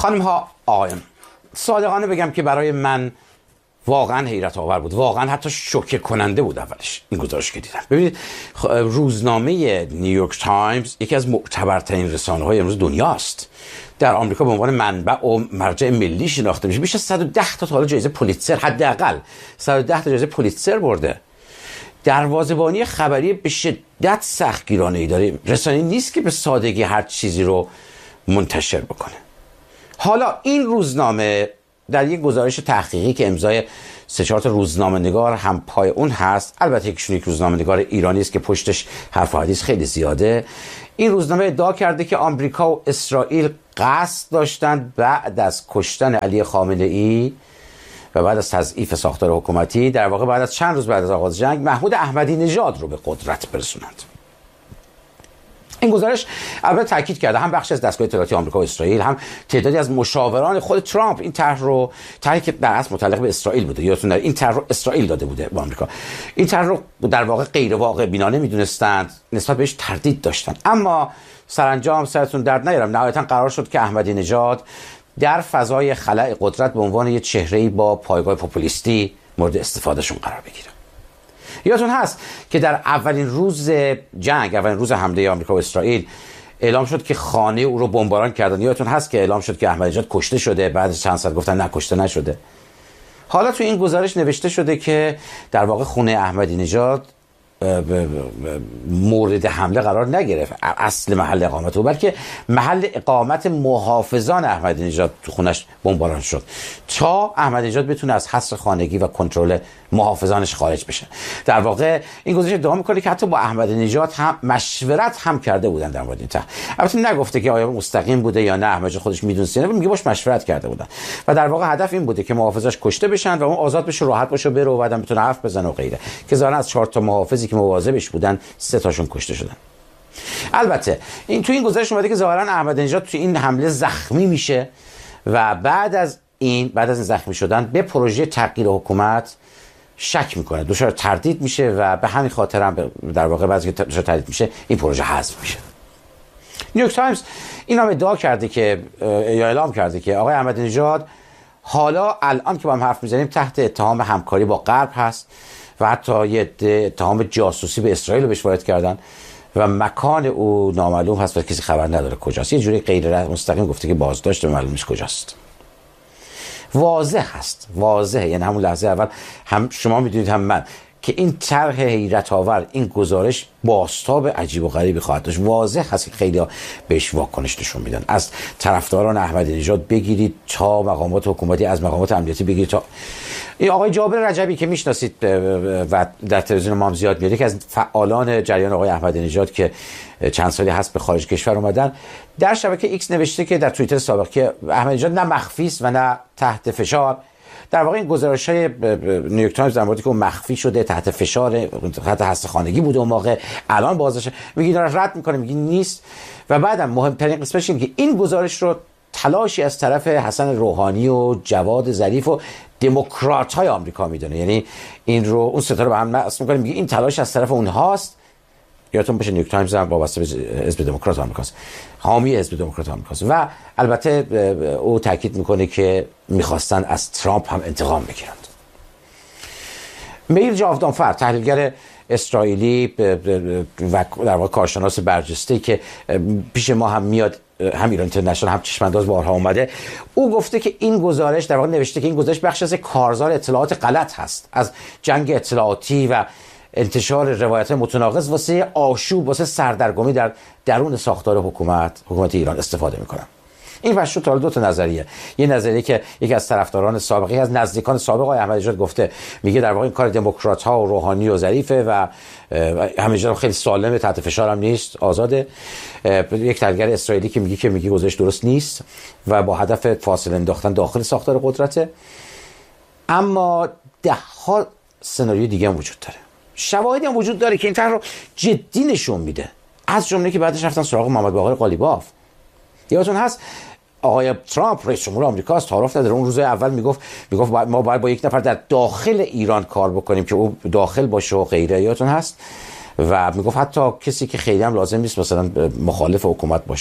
خانم ها آقایان، صادقانه بگم که برای من واقعا حیرت آور بود، واقعا حتی شوکه کننده بود اولش این گزارش که دیدم. ببینید روزنامه نیویورک تایمز یکی از معتبرترین رسانه‌های امروز دنیاست، در آمریکا به عنوان منبع و مرجع ملی شناخته میشه. بیش از 110 تا حالا جایزه پولیتزر، حداقل 110 تا جایزه پولیتزر برده. دروازه‌بانی خبری به شدت سختگیرانه‌ای داره. رسانه‌ای نیست که به سادگی هر چیزی رو منتشر بکنه. حالا این روزنامه در یک گزارش تحقیقی که امضای 3-4 تا روزنامه‌نگار هم پای اون هست، البته یکیشون یک روزنامه‌نگار ایرانی است که پشتش حرف و حدیث خیلی زیاده، این روزنامه ادعا کرده که آمریکا و اسرائیل قصد داشتند بعد از کشتن علی خامنه‌ای و بعد از تضعیف ساختار حکومتی، در واقع بعد از چند روز بعد از آغاز جنگ، محمود احمدی نژاد رو به قدرت برسونند. این گزارش البته تاکید کرده هم بخش از دستگاه اطلاعاتی آمریکا و اسرائیل، هم تعدادی از مشاوران خود ترامپ این طرح رو، طرحی که در اصل متعلق به اسرائیل بوده، یادتون این طرح رو اسرائیل داده بوده به آمریکا، این طرح رو در واقع غیر واقع بینانه میدونستند، نسبت بهش تردید داشتن. اما سرانجام سرتون درد نیارم، نهایتا قرار شد که احمدی نژاد در فضای خلأ قدرت به عنوان یک چهره‌ای با پایگاه پوپولیستی مورد استفادهشون قرار بگیره. یادتون هست که در اولین روز جنگ، اولین روز حمله آمریکا و اسرائیل، اعلام شد که خانه او رو بمباران کردن. یادتون هست که اعلام شد که احمدی نژاد کشته شده، بعد چند ساعت گفتن نه کشته نشده. حالا تو این گزارش نوشته شده که در واقع خونه احمدی نژاد مورد حمله قرار نگرفت، اصل محل اقامت او، بلکه محل اقامت محافظان احمدی نژاد تو خونش بمباران شد تا احمدی نژاد بتونه از حصر خانگی و کنترل محافظانش خارج بشه. در واقع این گزارش ادعا میکنه که حتی با احمدی نژاد هم مشورت هم کرده بودن در مورد این طرح. البته نگفته که آیا مستقیم بوده یا نه، احمدی نژاد خودش میدونست یا نه، میگه باش مشورت کرده بودن و در واقع هدف این بوده که محافظاش کشته بشن و اون آزاد بشه، راحت باشه بره و بعدم بتونه حرف بزنه و غیره، که ظاهرا از 4 تا محافظی که مواظبش بودن 3 تاشون کشته شدن. البته این تو این گزارش اومده که ظاهرا احمدی نژاد تو این حمله زخمی میشه و بعد از این زخمی شدن به پروژه تغییر حکومت شک میکنه، دچار تردید میشه و به همین خاطر هم در واقع بعضی که دچار تردید میشه این پروژه حذف میشه. نیویورک تایمز این هم ادعا کرده که یا اعلام کرده که آقای احمدی نژاد حالا الان که با هم حرف میزنیم تحت اتهام همکاری با غرب هست و حتی یه اتهام جاسوسی به اسرائیل رو بهش وارد کردن و مکان او نامعلوم هست و کسی خبر نداره کجاست. یه جوری غیر مستقیم گفته که بازداشت معلوم نیست کجاست. واضح هست، واضحه، یعنی همون لحظه اول هم شما میدونید هم من که این طرح حیرت آور، این گزارش بازتاب عجیب و غریبی خواهد داشت. واضح هست که خیلی‌ها بهش واکنش نشون میدن، از طرفداران احمدی نژاد بگیرید تا مقامات حکومتی، از مقامات امنیتی بگیرید تا این آقای جابر رجبی که میشناسید و در تلویزیون ما هم زیاد میاد، یکی از فعالان جریان آقای احمدی نژاد که چند سالی هست به خارج کشور اومدن، در شبکه ایکس نوشته که در توییتر سابق که احمدی نژاد نه مخفی است و نه تحت فشار. در واقع این گزارش‌های نیویورک تایمز در موردی که اون مخفی شده، تحت فشار، تحت حبس خانگی بوده اون موقع، الان بازداشت، میگه داره رد میکنه، میگه نیست. و بعدم مهمترین قسمتش اینه که این گزارش رو تلاشی از طرف حسن روحانی و جواد ظریف و دموکرات‌های آمریکا میدونه، یعنی این رو اون ستا رو به هم نصب میکنه، میگه این تلاش از طرف اونهاست. یادتون باشه نیویورک تایمز هم وابسته به حزب دموکرات آمریکاست، حامی حزب دموکرات آمریکاست و البته او تاکید میکنه که میخواستن از ترامپ هم انتقام بگیرند. میل جاودانفر، تحلیلگر اسرائیلی و در واقع کارشناس برجسته که پیش ما هم میاد، هم ایران اینترنشنال هم چشمانداز بارها اومده، او گفته که این گزارش، در واقع نوشته که این گزارش بخش از کارزار اطلاعات غلط هست، از جنگ اطلاعاتی و انتشار روایت متناقض واسه آشوب، واسه سردرگمی در درون ساختار حکومت ایران استفاده میکنن. این وشو تا 2 تا نظریه. یه نظریه که یکی از طرفداران سابقی از نزدیکان سابق آقای احمدی نژاد گفته، میگه در واقع این کار دموکرات ها و روحانی و ظریفه و احمدی نژاد خیلی سالمه، تحت فشار هم نیست، آزاده. یک تحلیلگر اسرائیلی که میگه گزارش درست نیست و با هدف فاصله انداختن داخل ساختار قدرته. اما 10 ها سناریو دیگه هم وجود داره، شواهدی هم وجود داره که این طرح رو جدی نشون میده، از جمله که بعدش رفتن سراغ محمد باقر قالیباف. یادتون هست آقای ترامپ رئیس جمهور آمریکاست، تعارف نداره، اون روز اول میگفت ما باید با یک نفر در داخل ایران کار بکنیم که او داخل باشه و غیره. یادتون هست و میگفت حتی کسی که خیلی هم لازم نیست مثلا مخالف حکومت باشه.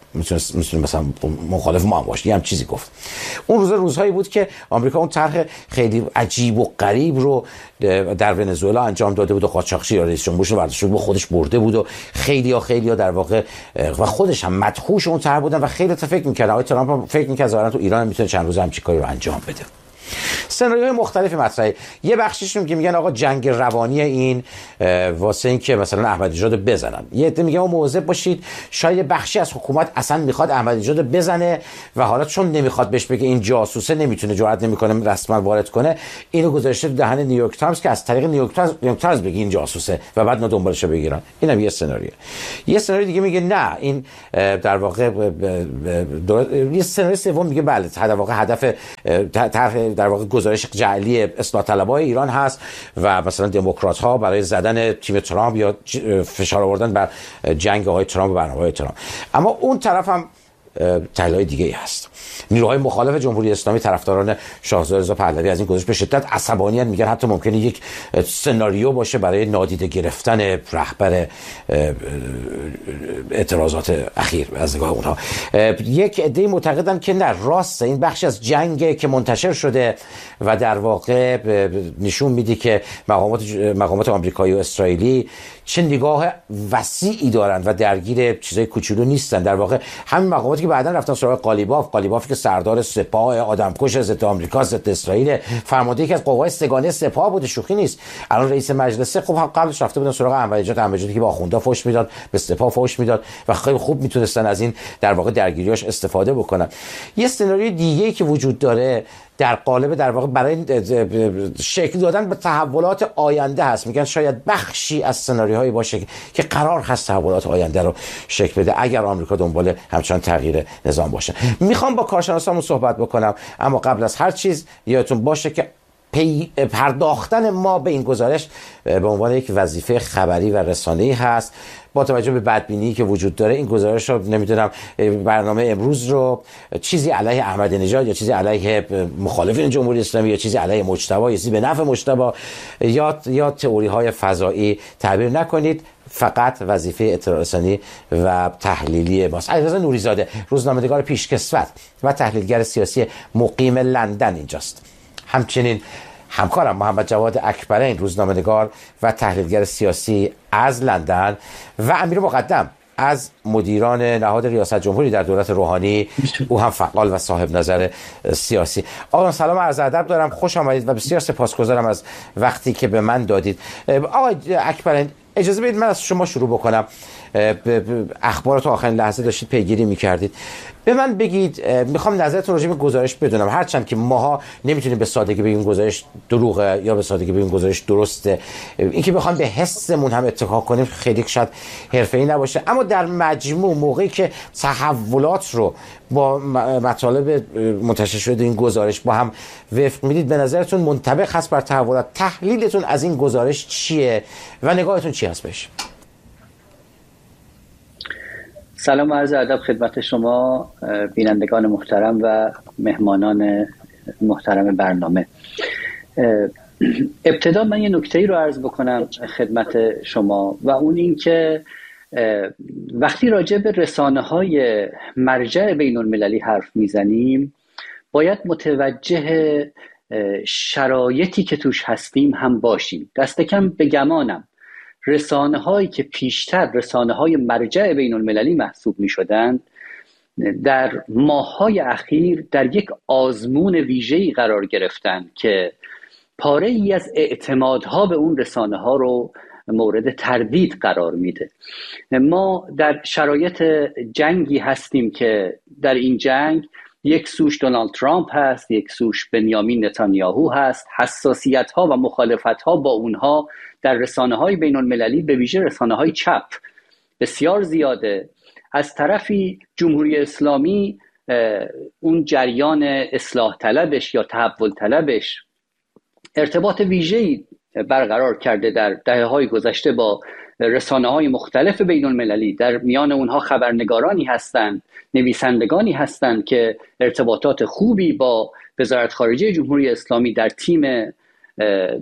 میتونه مثلا مخالف ما هم باشه، هم چیزی گفت. اون روزهایی بود که آمریکا اون طرح خیلی عجیب و غریب رو در ونزوئلا انجام داده بود و قاچاقچی یا رئیس جمهورش رو برداشته بود خودش برده بود و خیلی در واقع و خودش هم مدهوش اون طرح بودن و خیلی تا فکر می‌کردن آقای ترامپ فکر می‌کرد ظاهرا تو ایران میتونه چند روزه همچین کاری رو انجام بده. سناریوهای مختلفی مطرحه. یه بخشیشون که میگن آقا جنگ روانی این واسه این که مثلا احمدی نژاد رو بزنن، یه عده میگن مواظب باشید شاید بخشی از حکومت اصلا میخواد احمدی نژاد رو بزنه و حالا چون نمیخواد بهش بگه این جاسوسه نمیتونه جرئت نمیکنه رسما وارد کنه، اینو گذاشته تو دهن نیویورک تایمز که از طریق نیویورک تایمز بگه این جاسوسه و بعد اونا دنبالش رو بگیرن. اینم یه سناریو. یه سناریو دیگه میگه نه این در واقع یه سناریو سوم میگه بله در واقع هدف در واقع گزارش جعلی اصلاح طلبای ایران هست و مثلا دموکرات ها برای زدن تیم ترامپ یا فشار آوردن بر جنگ آقای ترامپ و برنامه‌های ترامپ. اما اون طرف هم تحلیل‌های دیگه‌ای هست. نیروهای مخالف جمهوری اسلامی طرفداران شاهزاده رضا پهلوی از این گزارش به شدت عصبانی‌اند، میگن حتی ممکنه یک سناریو باشه برای نادیده گرفتن رهبر اعتراضات اخیر از نگاه اونها. یک عده معتقدن که نه راست این بخش از جنگ که منتشر شده و در واقع نشون میده که مقامات آمریکایی و اسرائیلی چه نگاه وسیعی دارند و درگیر چیزای کوچولو نیستن. در واقع همین مقاماتی که بعداً رفتن سراغ قالیباف که سردار سپاه آدمکش ضد آمریکا ضد اسرائیل، فرمانده یکی از قوای سگانه سپاه بوده، شوخی نیست. الان رئیس مجلس. خب قبلش رفته بودن سراغ احمدی نژاد که با آخوندا فوش میداد، به سپاه فوش میداد و خیلی خوب میتونستن از این در واقع درگیریاش استفاده بکنن. یه سناریوی دیگه‌ای که وجود داره در قالب در واقع برای شکل دادن به تحولات آینده هست. میگن شاید بخشی از سناریوهایی باشه که قرار هست تحولات آینده رو شکل بده اگر آمریکا دنبال همچنان تغییر نظام باشه. میخوام با کارشناسامون صحبت بکنم، اما قبل از هر چیز یادتون باشه که پرداختن ما به این گزارش به عنوان یک وظیفه خبری و رسانه‌ای هست. با توجه به بدبینی که وجود داره این گزارش رو نمیدونم برنامه امروز رو چیزی علیه احمدی نژاد یا چیزی علیه مخالفین جمهوری اسلامی یا چیزی علیه مجتبی یا چیزی به نفع مجتبی یا تئوری‌های فضایی تعبیر نکنید. فقط وظیفه اطلاع رسانی و تحلیلی ماست. علیرضا نوریزاده، روزنامه‌نگار پیشکسوت و تحلیلگر سیاسی مقیم لندن اینجاست. همچنین همکارم محمد جواد اکبرین، روزنامه‌نگار و تحلیلگر سیاسی از لندن و امیر مقدم از مدیران نهاد ریاست جمهوری در دولت روحانی، او هم فعال و صاحب نظر سیاسی. آقا سلام و عرض ادب دارم، خوش آمدید و بسیار سپاسگزارم از وقتی که به من دادید. آقای اکبرین اجازه بدید من از شما شروع بکنم. اخبار تو آخرین لحظه داشتید پیگیری می‌کردید. به من بگید، میخوام نظرتون راجع به گزارش بدونم، هرچند که ماها نمیتونیم به سادگی بگیم گزارش دروغه یا به سادگی بگیم گزارش درسته، اینکه بخوام به حسمون هم اتکا کنیم خیلی شاید حرفه‌ای نباشه، اما در مجموع موقعی که تحولات رو با مطالب منتشر شده این گزارش با هم وفق میدید، به نظرتون منطبق هست بر تحولات؟ تحلیلتون از این گزارش چیه و نگاهتون چی هست بهش؟ سلام و عرض ادب خدمت شما بینندگان محترم و مهمانان محترم برنامه. ابتدا من یه نکته‌ای رو عرض بکنم خدمت شما و اون این که وقتی راجع به رسانه‌های مرجع بین‌المللی حرف میزنیم باید متوجه شرایطی که توش هستیم هم باشیم. دست کم به گمانم رسانه‌هایی که پیشتر رسانه‌های مرجع بین‌المللی محسوب می‌شدند در ماه‌های اخیر در یک آزمون ویژه‌ای قرار گرفتند که پاره‌ای از اعتمادها به اون رسانه‌ها رو مورد تردید قرار میده. ما در شرایط جنگی هستیم که در این جنگ یک سوش دونالد ترامپ هست، یک سوش بنیامین نتانیاهو هست. حساسیت‌ها و مخالفت‌ها با اونها در رسانه‌های بین‌المللی به ویژه رسانه‌های چپ بسیار زیاده. از طرفی جمهوری اسلامی اون جریان اصلاح طلبش یا تحول طلبش ارتباط ویژه‌ای برقرار کرده در دهه‌های گذشته با رسانه‌های مختلف بین‌المللی. در میان اونها خبرنگارانی هستند، نویسندگانی هستند که ارتباطات خوبی با وزارت خارجه جمهوری اسلامی در تیم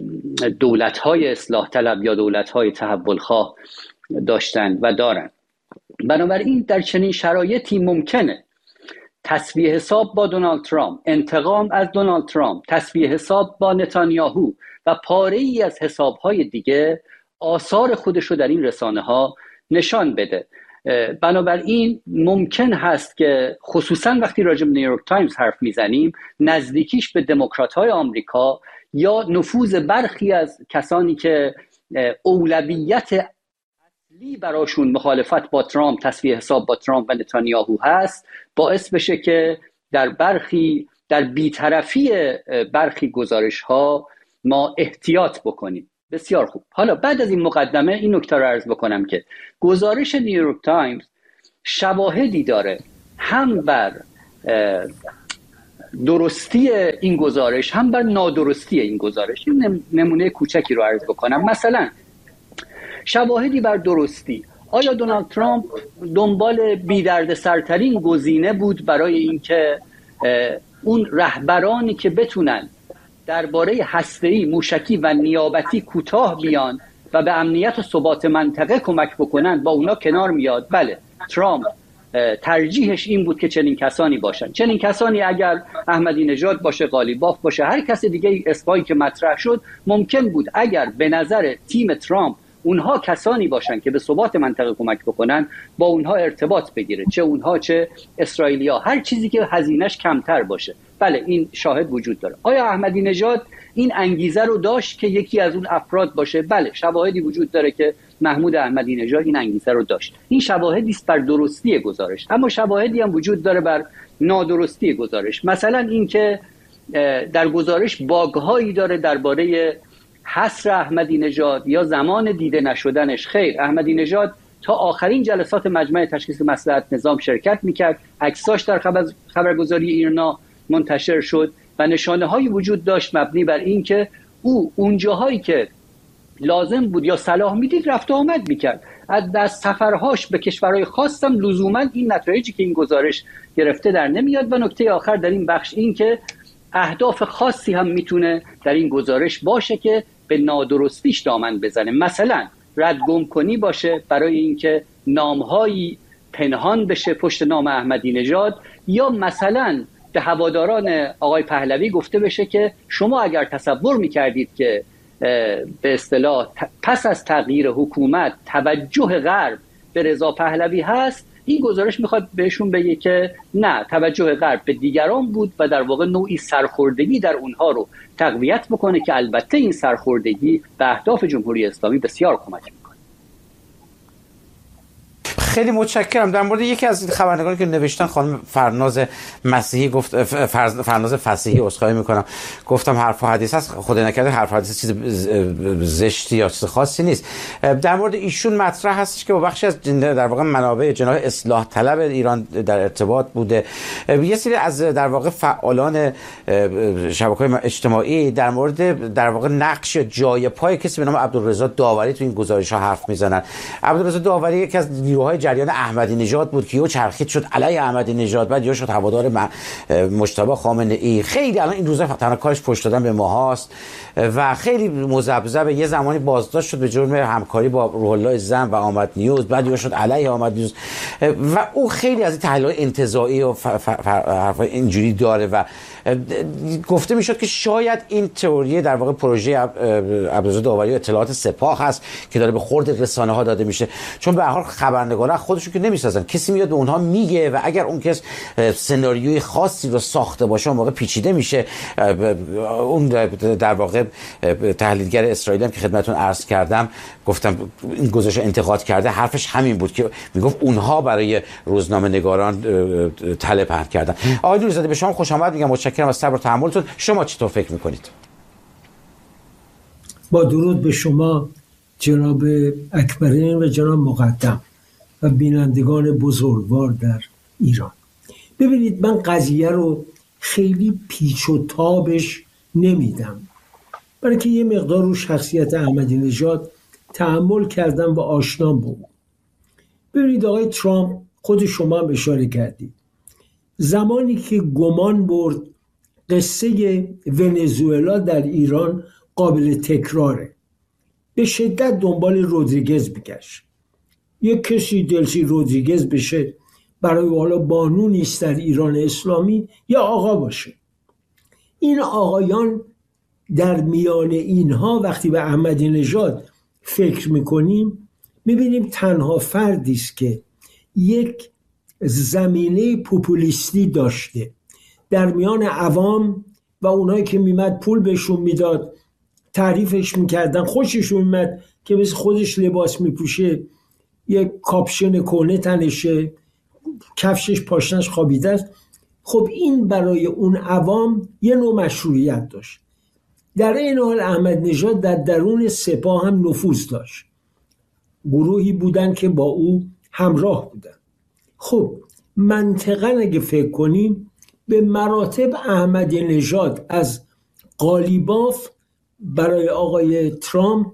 دولت‌های اصلاح طلب یا دولت‌های تحولخواه داشتند و دارند. بنابراین در چنین شرایطی ممکنه تسویه حساب با دونالد ترامپ، انتقام از دونالد ترامپ، تسویه حساب با نتانیاهو و پاره‌ای از حساب‌های دیگه آثار خودش رو در این رسانه‌ها نشان بده. بنابراین ممکن هست که خصوصا وقتی راجع به نیویورک تایمز حرف میزنیم، نزدیکیش به دموکرات‌های آمریکا یا نفوذ برخی از کسانی که اولویت اصلی براشون مخالفت با ترامپ، تسویه حساب با ترامپ و نتانیاهو هست، باعث بشه که در بی‌طرفی برخی گزارش‌ها ما احتیاط بکنیم. بسیار خوب. حالا بعد از این مقدمه این نکته رو عرض بکنم که گزارش نیویورک تایمز شواهدی داره هم بر درستی این گزارش هم بر نادرستی این گزارش. این نمونه کوچکی رو عرض بکنم. مثلا شواهدی بر درستی: آیا دونالد ترامپ دنبال بی‌دردسرترین گزینه بود برای اینکه اون رهبرانی که بتونن درباره هسته‌ای، موشکی و نیابتی کوتاه بیان و به امنیت و ثبات منطقه کمک بکنن با اونا کنار میاد؟ بله، ترامپ ترجیحش این بود که چنین کسانی باشن. چنین کسانی اگر احمدی نژاد باشه، قالیباف باشه، هر کس دیگه اسمایی که مطرح شد، ممکن بود اگر به نظر تیم ترامپ اونها کسانی باشن که به ثبات منطقه کمک بکنن، با اونها ارتباط بگیره، چه اونها چه اسرائیلیا، هر چیزی که هزینه‌اش کمتر باشه. بله، این شاهد وجود داره. آیا احمدی نژاد این انگیزه رو داشت که یکی از اون افراد باشه؟ بله، شواهدی وجود داره که محمود احمدی نژاد این انگیزه رو داشت. این شواهدی است بر درستی گزارش، اما شواهدی هم وجود داره بر نادرستی گزارش. مثلا اینکه در گزارش باگ‌هایی داره درباره حصر احمدی نژاد یا زمان دیده نشدنش. خیر، احمدی نژاد تا آخرین جلسات مجمع تشخیص مصلحت نظام شرکت میکرد، عکساش در خبرگزاری ایرنا منتشر شد و نشانه‌هایی وجود داشت مبنی بر این که او اونجاهایی که لازم بود یا صلاح میدید رفت و آمد میکرد. از سفرهاش به کشورهای خاص هم لزوما این نتایجی که این گزارش گرفته در نمیاد. و نکته آخر در این بخش این که اهداف خاصی هم میتونه در این گزارش باشه که به نادرستیش دامن بزنه. مثلا ردگم کنی باشه برای اینکه نامهایی پنهان بشه پشت نام احمدی نژاد، یا مثلا به هواداران آقای پهلوی گفته بشه که شما اگر تصور میکردید که به اصطلاح پس از تغییر حکومت توجه غرب به رضا پهلوی هست، این گزارش میخواد بهشون بگه که نه، توجه غرب به دیگران بود و در واقع نوعی سرخوردگی در اونها رو تقویت بکنه که البته این سرخوردگی به اهداف جمهوری اسلامی بسیار کمک میکنه. خیلی متشکرم. در مورد یکی از خبرنگارانی که نوشتن، خانم فرناز مسیحی گفت، فرناز فصیحی، عذرخواهی میکنم گفتم حرف و حدیث است، خدای نکرده حرف و حدیث چیز زشتی یا چیز خاصی نیست. در مورد ایشون مطرح هستش که با بخشی از در واقع منابع جناح اصلاح طلب ایران در ارتباط بوده. یه سری از در واقع فعالان شبکه‌های اجتماعی در مورد در واقع نقش یا جای پای کسی به نام عبدالرضا داوری تو این گزارش‌ها حرف میزنن. عبدالرضا داوری یکی از نیروهای جریان احمدی نژاد بود که یهو چرخید شد علیه احمدی نژاد، بعد یهو شد هوادار مجتبی خامنه‌ای. خیلی الان این روزا تنها کارش پشت دادن به ماهاست و خیلی مذبذب. یه زمانی بازداشت شد به جرم همکاری با روح الله زن و آمد نیوز، بعد یهو شد علیه آمد نیوز و او خیلی از این تحلیل‌های انتزاعی و حرفای اینجوری داره و گفته میشد که شاید این تئوری در واقع پروژه عبدالرضا داوری و اطلاعات سپاه هست که داره به خورد رسانه‌ها داده میشه، چون به هر حال خبرنگارا خودشون که نمیسازن، کسی میاد به اونها میگه و اگر اون کس سناریوی خاصی رو ساخته باشه اون موقع پیچیده میشه. اون در واقع تحلیلگر اسرائیلی هم که خدمتتون عرض کردم، گفتم این گزارش انتقاد کرده، حرفش همین بود که میگفت اونها برای روزنامه نگاران تله پهن کردن. آقای نوری‌زاده به شما خوش آمد میگم، متشکرم از صبر و تحملتون. شما چطور فکر میکنید؟ با درود به شما جناب اکبرین و جناب مقدم و بینندگان بزرگوار در ایران. ببینید، من قضیه رو خیلی پیچ و تابش نمیدم، برای که یه مقدار رو شخصیت احمدی نژاد تأمل کردم و آشنام بود. ببینید آقای ترامپ، خود شما هم اشاره کردید، زمانی که گمان برد قصه ونزوئلا در ایران قابل تکراره، به شدت دنبال رودریگز میگشت یک کسی دلسی رودریگز بشه برای حالا بانو نیست در ایران اسلامی، یا آقا باشه. این آقایان در میان اینها وقتی به احمدی نژاد فکر میکنیم میبینیم تنها فردی است که یک زمینه پوپولیستی داشته در میان عوام و اونایی که میمد پول بهشون میداد، تعریفش میکردن، خوششون میمد که مثل خودش لباس میپوشه، یک کاپشن کهنه تنشه، کفشش پاشنش خوابیده است. خب این برای اون عوام یه نوع مشروعیت داشت. در این حال احمد نژاد در درون سپاه هم نفوذ داشت، گروهی بودن که با او همراه بودن. خب منطقاً اگه فکر کنیم به مراتب احمدی نژاد از قالیباف برای آقای ترامپ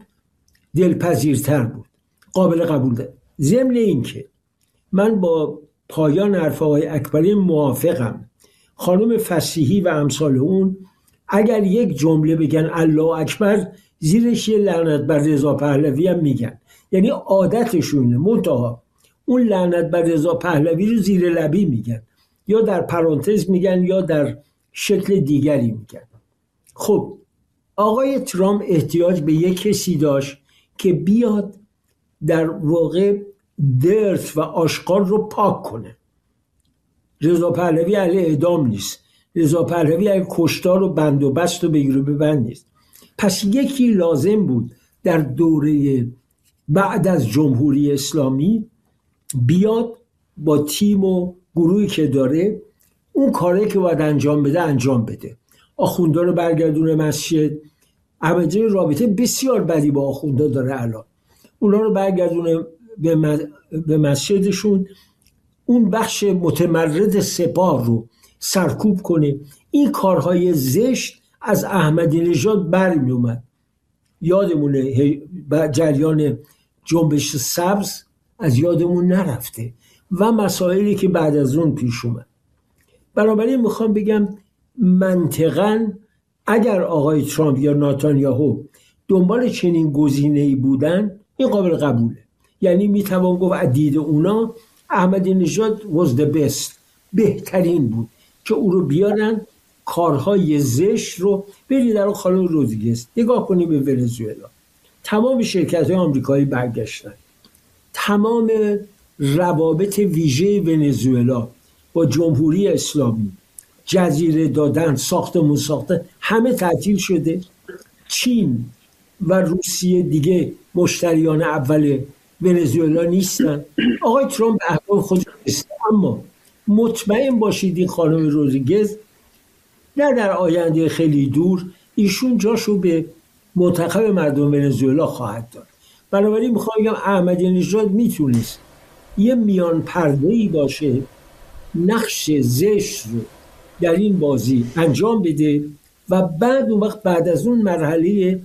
دلپذیرتر بود، قابل قبول ده. ضمن این که من با پایان حرف آقای اکبری موافقم. خانم فصیحی و امثال اون اگر یک جمله بگن الله اکبر، زیرش یه لعنت بر رضا پهلوی هم میگن، یعنی عادتشونه. منتها اون لعنت بر رضا پهلوی رو زیر لبی میگن، یا در پرانتز میگن یا در شکل دیگری میگن. خب آقای ترامپ احتیاج به یک کسی داشت که بیاد در واقع درت و آشغال رو پاک کنه. رضا پهلوی اهل اعدام نیست، رضا پهلوی اهل کشتار و بند و بست و بگیر و ببند نیست. پس یکی لازم بود در دوره بعد از جمهوری اسلامی بیاد با تیم و گروهی که داره اون کاری که باید انجام بده. آخوندا رو برگردونه مسجد. احمدی رابطه بسیار بدی با آخوندا داره الان. اونا رو برگردونه به مسجدشون، اون بخش متمرد سپاه رو سرکوب کنه. این کارهای زشت از احمدی نژاد برمی اومد. یادمونه جریان جنبش سبز از یادمون نرفته و مسائلی که بعد از اون پیش اومد. بنابراین میخوام بگم منطقاً اگر آقای ترامپ یا نتانیاهو دنبال چنین گزینه‌ای بودن، این قابل قبوله. یعنی میتوان گفت از دید اونا احمدی نژاد was the best، بهترین بود که او رو بیارن کارهای زشت رو. برید در خانم رودریگز نگاه کنید به ونزوئلا، تمام شرکت‌های آمریکایی برگشتن، تمام روابط ویژه ونزوئلا با جمهوری اسلامی، جزیره دادن، ساختمون ساختن، همه تعطیل شده. چین و روسیه دیگه مشتریان اول ونزوئلا نیستن. آقای ترامپ به اهداف خودش رسید، اما مطمئن باشید این خانم رودریگز نه در آینده خیلی دور ایشون جاشو به منتخب مردم ونزوئلا خواهد داد. بنابراین میخوام بگم احمدی نژاد میتونست یه میان پرده‌ای باشه، نقش زشت رو در این بازی انجام بده و بعد اون وقت بعد از اون مرحله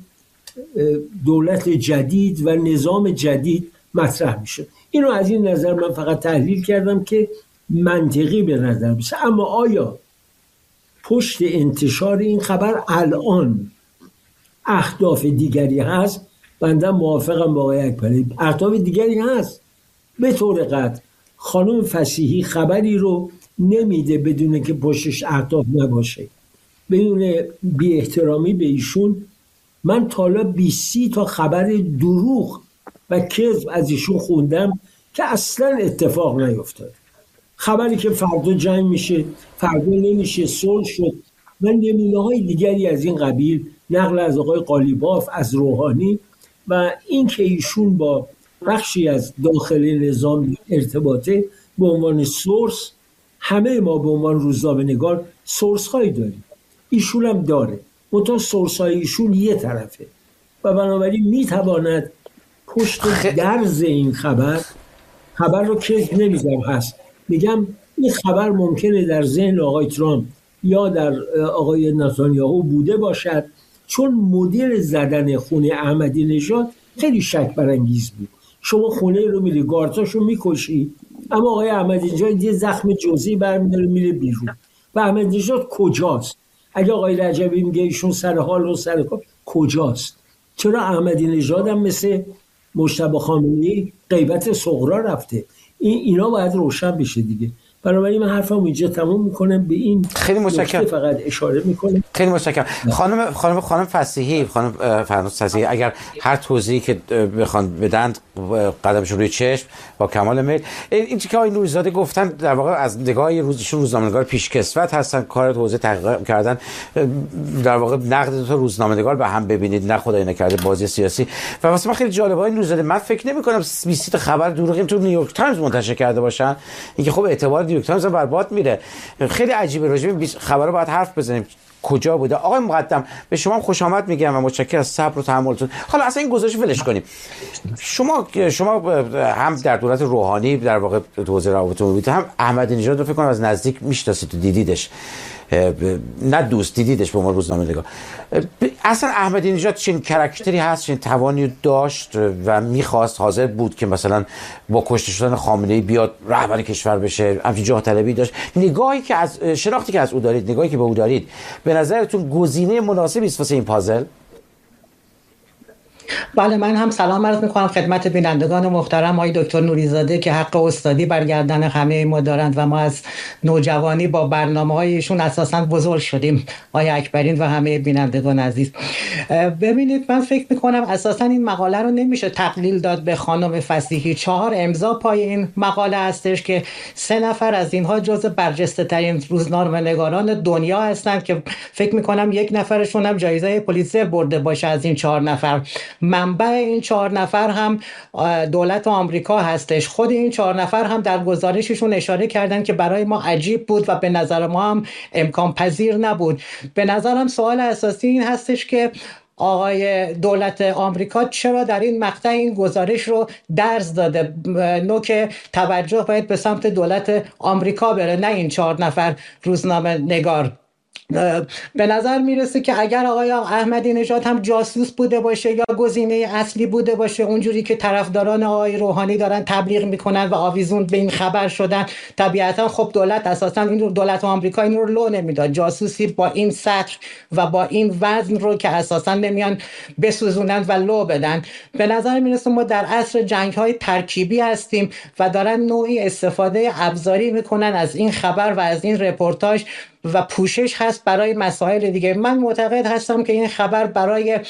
دولت جدید و نظام جدید مطرح میشه. اینو از این نظر من فقط تحلیل کردم که منطقی به نظر میسه. اما آیا پشت انتشار این خبر الان اهداف دیگری هست؟ بنده موافقم با آقای اکبری، اهداف دیگری هست. به طور قطع خانم فصیحی خبری رو نمیده بدون که پشتش اهداف نباشه. بدون بی احترامی به ایشون من تا حالا 20 تا خبر دروغ و کذب از ایشون خوندم که اصلا اتفاق نیفتاد. خبری که فردا جنگ میشه، فردا نمیشه، صلح شد و نمونه‌های دیگری از این قبیل، نقل از آقای قالیباف، از روحانی، و این که ایشون با بخشی از داخل نظام ارتباطه به عنوان سورس. همه ما به عنوان روزنامه‌نگار سورس هایی داریم، ایشون هم داره، منتها سورس های ایشون یه طرفه و بنابراین میتواند پشت درز این خبر رو که نمیگم هست، میگم این خبر ممکنه در ذهن آقای ترامپ یا در آقای نتانیاهو بوده باشد، چون مدل زدن خونه احمدی نژاد خیلی شک برانگیز بود. شما خونه رو میری گارتاشو میکشی، اما آقای احمدی نژاد یه زخم جزئی برمی‌داره میره بیرون. و احمدی نژاد کجاست؟ اگه آقای رجبی میگه ایشون سر حال و سر کار، کجاست؟ چرا احمدی نژاد هم مثل مجتبی خامنه‌ای غیبت صغرا رفته. اینا باید روشن بشه دیگه. بنابراین من حرفم اینجا تموم میکنم، به این خیلی متشکرم فقط اشاره میکنم. خیلی متشکرم. خانم فصیحی، خانم فرنوس فصیحی، اگر هر توضیحی که بخوان بدن قدمشون روی چشم با کمال میل. این که آقای نوری‌زاده گفتن در واقع از نگاه روزنامه‌نگار پیشکسوت هستن، کار حوزه تحقیق کردن، در واقع نقد دو تا روزنامه‌نگار به هم ببینید، نه خدای نکرده بازی سیاسی. و واسه من خیلی جالبه آقای نوری‌زاده، من فکر نمی‌کنم 20 تا خبر دروغی تو نیویورک تایمز منتشر کرده باشن. اینکه خب اعتبار نیویورک تایمز برباد میره. خیلی عجیبه، راجع به خبرها باید حرف بزنیم کجا بوده. آقای مقدم به شما خوش آمد میگم و متشکرم از صبر و تحملتون. حالا اصلا این گزارش ولش کنیم. شما هم در دولت روحانی در واقع حوزه روابط عمومی هم احمدی نژاد رو فکر کنم از نزدیک میشناسید و دیدیدش، نه دوست دیدیدش به عنوان روزنامه‌نگار. اصلا احمدی نژاد چنین کاراکتری هست، چنین توانی داشت و میخواست، حاضر بود که مثلا با کشته شدن خامنه‌ای بیاد رهبر کشور بشه، همچین جاه طلبی داشت. نگاهی که از شناختی که از او دارید، نگاهی که به او دارید، به نظرتون گزینه مناسبی است واسه این پازل؟ بله، من هم سلام عرض میکنم خدمت بینندگان محترم. آقای دکتر نوری‌زاده که حق استادی بر گردن همه ما دارند و ما از نوجوانی با برنامه‌هایشون اساساً بزرگ شدیم. آقای اکبرین و همه بینندگان عزیز، ببینید من فکر میکنم اساساً این مقاله رو نمیشه تقلیل داد به خانم فصیحی. 4 امضا پای این مقاله هستش که 3 نفر از اینها جزو برجسته ترین روزنامه‌نگاران دنیا هستند که فکر میکنم 1 نفرشون هم جایزه پولیتزر برده باشه از این 4 نفر. منبع این 4 نفر هم دولت آمریکا هستش. خود این 4 نفر هم در گزارششون اشاره کردن که برای ما عجیب بود و به نظر ما هم امکان پذیر نبود. به نظرم سوال اساسی این هستش که آقای دولت آمریکا چرا در این مقطع این گزارش رو درز داده؟ نوک توجه باید به سمت دولت آمریکا بره، نه این 4 نفر روزنامه نگار. به نظر میرسه که اگر آقای احمدی نژاد هم جاسوس بوده باشه یا گزینه اصلی بوده باشه، اونجوری که طرفداران آقای روحانی دارن تبلیغ میکنن و آویزون به این خبر شدن، طبیعتا خب دولت اساسا این رو، دولت آمریکا این رو لو نمیداد. جاسوسی با این سطح و با این وزن رو که اساسا نمیان بسوزونن و لو بدن. به نظر میرسه ما در عصر جنگ‌های ترکیبی هستیم و دارن نوعی استفاده ابزاری میکنن از این خبر و از این رپورتاج و پوشش هست برای مسائل دیگه. من معتقد هستم که این خبر برای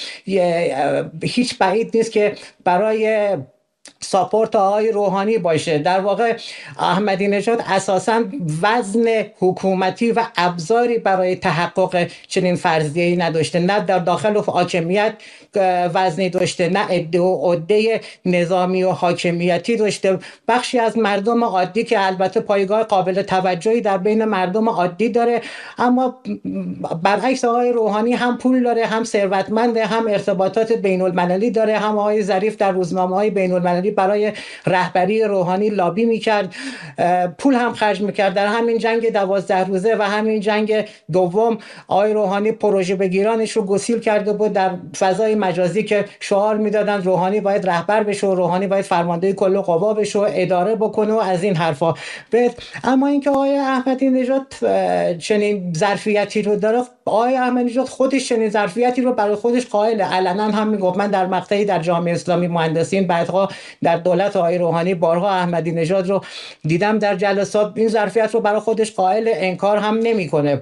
هیچ بعید نیست که برای ساپورت آقای روحانی باشه. در واقع احمدی نژاد اساساً وزن حکومتی و ابزاری برای تحقق چنین فرضیه‌ای نداشته، نه در داخل حاکمیت وزنی داشته، نه عده نظامی و حاکمیتی داشته. بخشی از مردم عادی که البته پایگاه قابل توجهی در بین مردم عادی داره، اما برعکس آقای روحانی هم پول داره، هم ثروتمنده، هم ارتباطات بین المللی داره. هم آقای ظریف در روزنامه‌های بین المللی برای رهبری روحانی لابی میکرد، پول هم خرج میکرد. در همین جنگ 12 روزه و همین جنگ دوم آقای روحانی پروژه بگیرانش رو گسیل کرده بود در فضای مجازی که شعار میدادن روحانی باید رهبر بشه و روحانی باید فرمانده کل قوا بشه و اداره بکنه و از این حرفا. اما اینکه آقای احمدی نژاد چنین ظرفیتی رو داره، آقای احمدی نژاد خودش چنین ظرفیتی رو برای خودش قائل، علنا هم میگفت. من در مقطعی در جامعه اسلامی مهندسین بعدها در دولت آقای روحانی بارها احمدی نژاد رو دیدم در جلسات، این ظرفیت رو برای خودش قائل، انکار هم نمیکنه.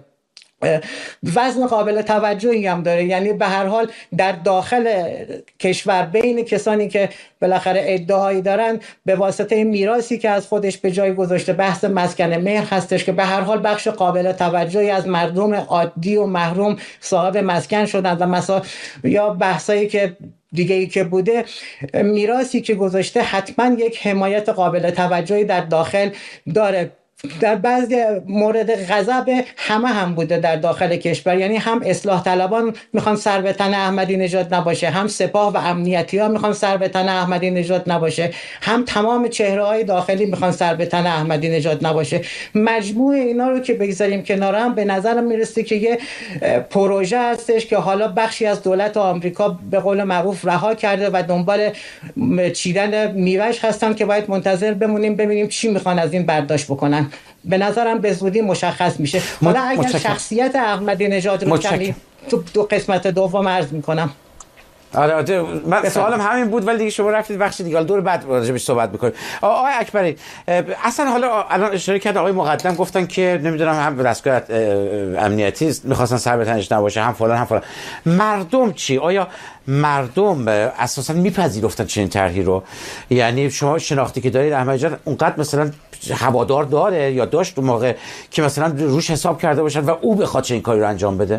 وزن قابل توجهی هم داره. یعنی به هر حال در داخل کشور بین کسانی که بالاخره ادعایی دارن به واسطه میراثی که از خودش به جای گذاشته، بحث مسکن مهر هستش که به هر حال بخش قابل توجهی از مردم عادی و محروم صاحب مسکن شدن و یا بحثایی که دیگه ای که بوده، میراثی که گذاشته حتما یک حمایت قابل توجهی در داخل داره. در بعضی مورد غضب همه هم بوده در داخل کشور. یعنی هم اصلاح طلبان میخوان سر به تن احمدی نژاد نباشه، هم سپاه و امنیتی ها میخوان سر به تن احمدی نژاد نباشه، هم تمام چهره های داخلی میخوان سر به تن احمدی نژاد نباشه. مجموع اینا رو که بگذاریم کنار هم، به نظرم میرسه که یه پروژه هستش که حالا بخشی از دولت آمریکا به قول معروف رها کرده و دنبال چیدن میوه‌اش هستن که باید منتظر بمونیم ببینیم چی میخوان از این برداشت بکنن. به نظرم به زودی مشخص میشه. حالا اگر شخصیت احمدی نژاد رو کمی تو 2 قسمت دوم عرض میکنم. آره من سوالم همین بود، ولی دیگه شما رفتید بخش دیگه، دور بعد راجعش صحبت می‌کنیم. آقای اکبری اصلا حالا الان اشاره کرد آقای مقدم گفتن که نمیدونم هم دستگاه امنیتی می‌خواستن سر به تنش نباشه، هم فلان. مردم چی؟ آیا مردم اساسا میپذیرفتن چنین طرحی رو؟ یعنی شما شناختی که دارید احمدی نژاد اونقدر مثلا هوادار داره یا داشت اون موقع که مثلا روش حساب کرده باشن و او بخواد چنین کاری رو انجام بده؟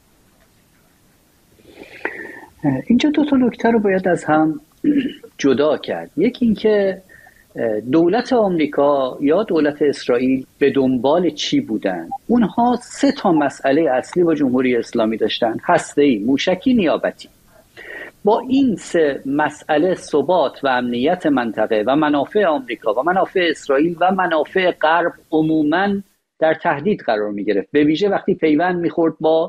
اینجا دو تا نکته رو باید از هم جدا کرد. یکی این که دولت آمریکا یا دولت اسرائیل به دنبال چی بودن؟ اونها 3 تا مسئله اصلی با جمهوری اسلامی داشتن: هسته‌ای، موشکی، نیابتی. با این 3 مسئله ثبات و امنیت منطقه و منافع آمریکا و منافع اسرائیل و منافع غرب عموماً در تهدید قرار می گرفت، به ویژه وقتی پیوند می‌خورد با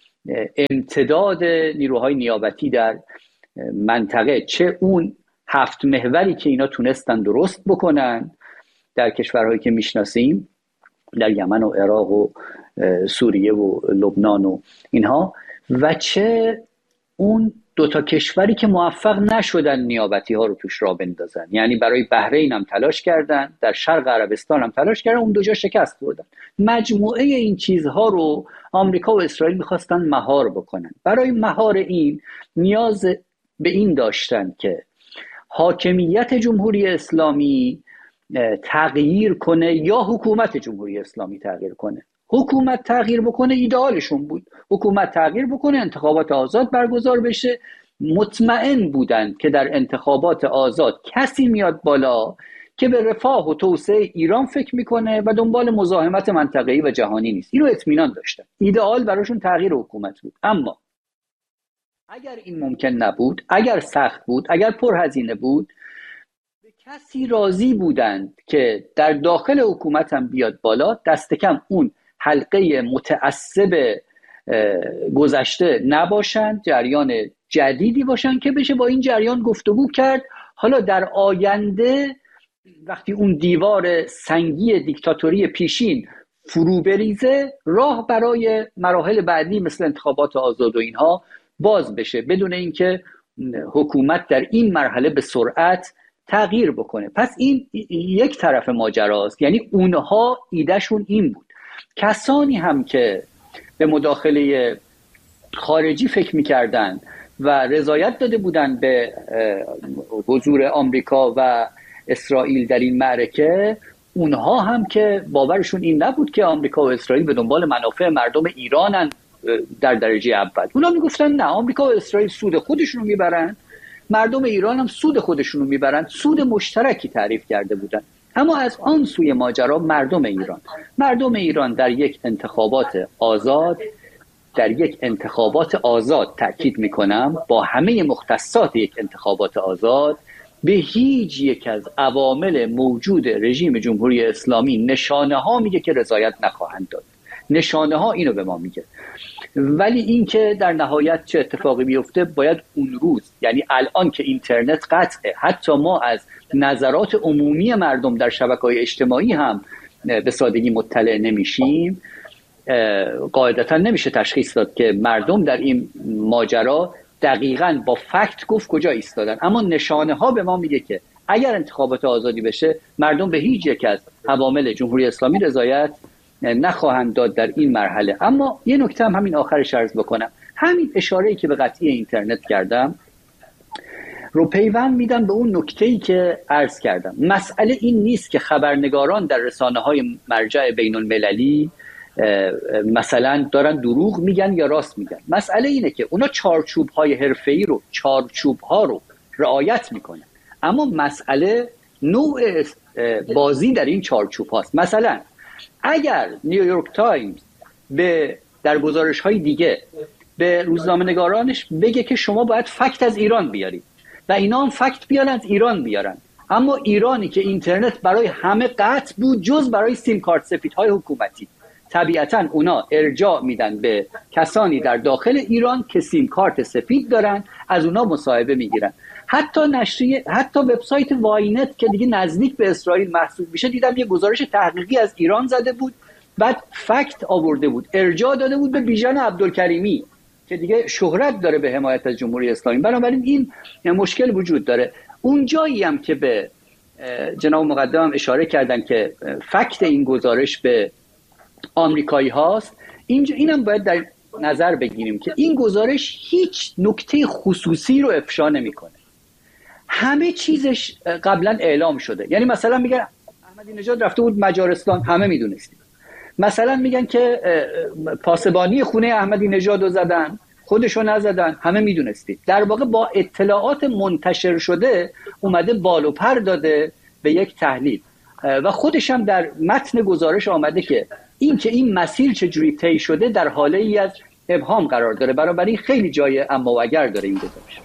امتداد نیروهای نیابتی در منطقه، چه اون 7 محوری که اینا تونستن درست بکنن در کشورهایی که میشناسیم، در یمن و عراق و سوریه و لبنان و اینها، و چه اون 2 تا کشوری که موفق نشدن نیابتی ها رو توش را بندازن. یعنی برای بحرین هم تلاش کردن، در شرق عربستان هم تلاش کردن، اون 2 جا شکست خوردن. مجموعه این چیزها رو آمریکا و اسرائیل میخواستن مهار بکنن. برای مهار این نیاز به این داشتن که حاکمیت جمهوری اسلامی تغییر کنه یا حکومت جمهوری اسلامی تغییر کنه. حکومت تغییر بکنه ایدئالشون بود، حکومت تغییر بکنه، انتخابات آزاد برگزار بشه. مطمئن بودند که در انتخابات آزاد کسی میاد بالا که به رفاه و توسعه ایران فکر میکنه و دنبال مزاحمت منطقه‌ای و جهانی نیست. اینو اطمینان داشتن. ایدئال براشون تغییر حکومت بود. اما اگر این ممکن نبود، اگر سخت بود، اگر پرهزینه بود، به کسی راضی بودند که در داخل حکومت هم بیاد بالا، دست کم اون حلقه متعصب گذشته نباشند، جریان جدیدی باشند که بشه با این جریان گفتگو کرد. حالا در آینده وقتی اون دیوار سنگی دیکتاتوری پیشین فرو بریزه، راه برای مراحل بعدی مثل انتخابات آزاد و اینها باز بشه، بدون اینکه حکومت در این مرحله به سرعت تغییر بکنه. پس این یک طرف ماجراست. یعنی اونها ایدهشون این بود. کسانی هم که به مداخله خارجی فکر میکردن و رضایت داده بودن به حضور آمریکا و اسرائیل در این معرکه، اونها هم که باورشون این نبود که آمریکا و اسرائیل به دنبال منافع مردم ایرانن در درجه اول. اونا میگفتن نه، آمریکا و اسرائیل سود خودشون رو میبرن، مردم ایران هم سود خودشون رو میبرن. سود مشترکی تعریف کرده بودن. اما از آن سوی ماجرا مردم ایران در یک انتخابات آزاد تأکید میکنم، با همه مختصات یک انتخابات آزاد، به هیچ یک از عوامل موجود رژیم جمهوری اسلامی نشانه ها میگه که رضایت نخواهند داد. نشانه ها اینو به ما میگه. ولی این که در نهایت چه اتفاقی بیفته باید اون روز، یعنی الان که اینترنت قطعه، حتی ما از نظرات عمومی مردم در شبکه‌های اجتماعی هم به سادگی مطلع نمیشیم، قاعدتا نمیشه تشخیص داد که مردم در این ماجرا دقیقاً با فکت گفت کجا ایستادن. اما نشانه ها به ما میگه که اگر انتخابات آزادی بشه، مردم به هیچ یک از عوامل جمهوری اسلامی رضایت نخواهند داد در این مرحله. اما یه نکته هم همین آخرش عرض بکنم، همین اشاره‌ای که به قطعی اینترنت کردم رو پیوند میدم به اون نکته‌ای که عرض کردم. مسئله این نیست که خبرنگاران در رسانه‌های مرجع بین‌المللی مثلا دارن دروغ میگن یا راست میگن. مسئله اینه که اونا چارچوب‌های حرفه‌ای رو، چارچوب‌ها رو رعایت میکنن، اما مسئله نوع بازی در این چارچوب هاست. مثلا اگر نیویورک تایمز در گزارش‌های دیگه به روزنامه‌نگارانش بگه که شما باید فکت از ایران بیارید و اینا هم فکت بیارن از ایران بیارن، اما ایرانی که اینترنت برای همه قطع بود جز برای سیم کارت سفیدهای حکومتی، طبیعتاً اونا ارجاع میدن به کسانی در داخل ایران که سیم کارت سفید دارن، از اونا مصاحبه میگیرن. حتی وبسایت واینت که دیگه نزدیک به اسرائیل محسوب میشه، دیدم یه گزارش تحقیقی از ایران زده بود، بعد فکت آورده بود، ارجاع داده بود به بیژن عبدالکریمی که دیگه شهرت داره به حمایت از جمهوری اسلامی. بنابراین این مشکل وجود داره. اون جایی هم که به جناب مقدم اشاره کردن که فکت این گزارش به آمریکایی هاست، اینم باید در نظر بگیریم که این گزارش هیچ نکته خصوصی رو افشا نمیکنه. همه چیزش قبلا اعلام شده. یعنی مثلا میگن احمدی نژاد رفته بود مجارستان، همه میدونستیم. مثلا میگن که پاسبانی خونه احمدی نژاد رو زدن، خودشو نزدن، همه میدونستیم. در واقع با اطلاعات منتشر شده اومده بال و پر داده به یک تحلیل و خودش هم در متن گزارش آمده که این مسیر چجوری طی شده در حاله ای از ابهام قرار داره. بنابراین خیلی جای اما و اگر داره این گزارش.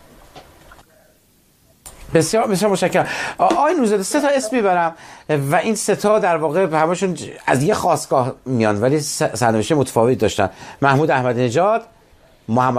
بسیار بسیار متشکرم. آقای نوری‌زاده 3 تا اسم میبرم و این 3 تا در واقع همشون از یه خاستگاه میان ولی سرنوشت متفاوتی داشتن. محمود احمدی نژاد، محمد